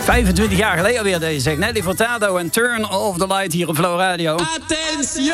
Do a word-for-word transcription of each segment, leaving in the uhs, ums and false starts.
vijfentwintig jaar geleden alweer deze zeg. Nelly Furtado en Turn Off the Light hier op Flow Radio. Attention!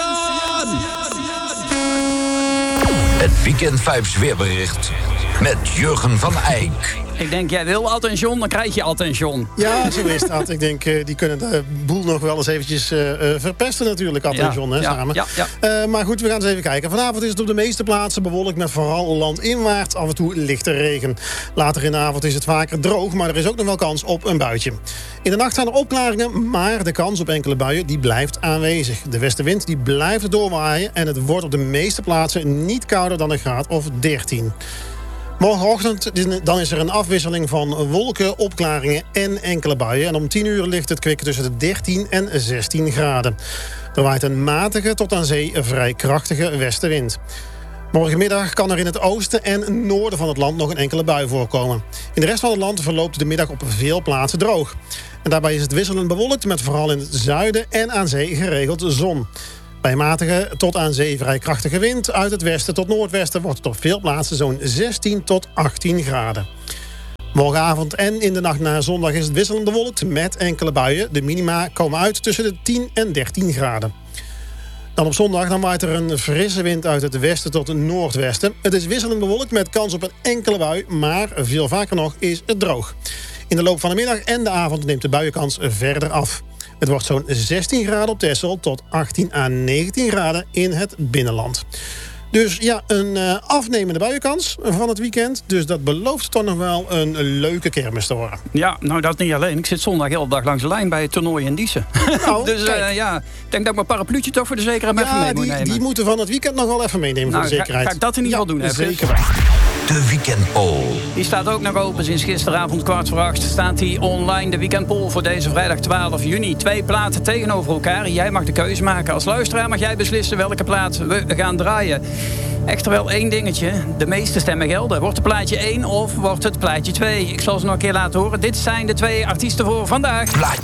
Het Weekend Vibes weerbericht met Jurgen van Eyck. Ik denk, jij wil attention, dan krijg je attention. Ja, zo is dat. Ik denk, uh, die kunnen de boel nog wel eens eventjes uh, uh, verpesten natuurlijk, attention, ja, hè, ja, samen. Ja, ja. Uh, maar goed, we gaan eens even kijken. Vanavond is het op de meeste plaatsen bewolkt met vooral landinwaarts af en toe lichte regen. Later in de avond is het vaker droog, maar er is ook nog wel kans op een buitje. In de nacht gaan er opklaringen, maar de kans op enkele buien die blijft aanwezig. De westenwind die blijft doorwaaien en het wordt op de meeste plaatsen niet kouder dan een graad of dertien. Morgenochtend dan is er een afwisseling van wolken, opklaringen en enkele buien. En om tien uur ligt het kwik tussen de dertien en zestien graden. Er waait een matige tot aan zee vrij krachtige westenwind. Morgenmiddag kan er in het oosten en noorden van het land nog een enkele bui voorkomen. In de rest van het land verloopt de middag op veel plaatsen droog. En daarbij is het wisselend bewolkt met vooral in het zuiden en aan zee geregeld zon. Bij matige tot aan zee vrij krachtige wind uit het westen tot noordwesten wordt het op veel plaatsen zo'n zestien tot achttien graden. Morgenavond en in de nacht naar zondag is het wisselend bewolkt met enkele buien. De minima komen uit tussen de tien en dertien graden. Dan op zondag dan waait er een frisse wind uit het westen tot het noordwesten. Het is wisselend bewolkt met kans op een enkele bui, maar veel vaker nog is het droog. In de loop van de middag en de avond neemt de buienkans verder af. Het wordt zo'n zestien graden op Texel tot achttien à negentien graden in het binnenland. Dus ja, een uh, afnemende buienkans van het weekend. Dus dat belooft toch nog wel een leuke kermis te worden. Ja, nou dat niet alleen. Ik zit zondag heel de dag langs de lijn bij het toernooi in Diezen. Nou, dus uh, ja, ik denk dat ik mijn parapluutje toch voor de zekerheid ja, even mee die, moet nemen. die moeten van het weekend nog wel even meenemen nou, voor de zekerheid. Ga, ga ik dat in ieder geval ja, doen. Even. Zeker. De Weekendpoll. Die staat ook nog open sinds gisteravond kwart voor acht. Staat die online, de Weekendpoll voor deze vrijdag twaalf juni. Twee platen tegenover elkaar. Jij mag de keuze maken. Als luisteraar mag jij beslissen welke plaat we gaan draaien. Echter wel één dingetje. De meeste stemmen gelden. Wordt het plaatje één of wordt het plaatje twee? Ik zal ze nog een keer laten horen. Dit zijn de twee artiesten voor vandaag. Plaatje